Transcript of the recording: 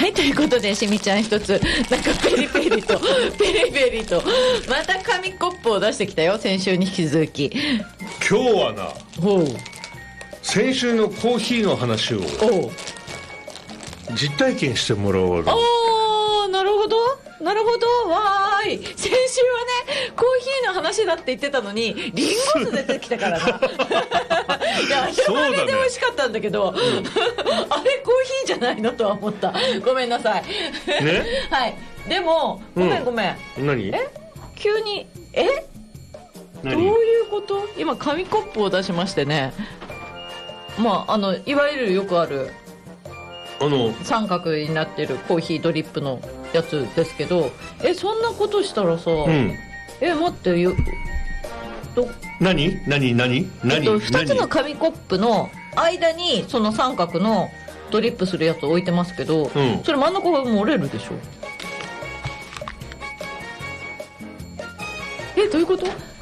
はい、ということでしみちゃん一つなんかペリペリとまた紙コップを出してきたよ、先週に引き続き。 今日はな、 ほう、 先週のコーヒーの話をおう、 実体験してもらおう。 あー、なるほどなるほど、わーい。先週はねコーヒーの話だって言ってたのにリンゴ酢出てきたからな。いや、あれで美味しかったんだけど、あれコーヒーじゃないのとは思った。ごめんなさいねはい、でもごめんごめん、 何急にどういうこと？今紙コップを出しましてね、まあいわゆるよくある三角になってるコーヒードリップのやつですけど、そんなことしたらさ、待ってよ、 何 2つの紙コップの間にその三角のドリップするやつを置いてますけど、それ真ん中が漏れるでしょ。どういうこと？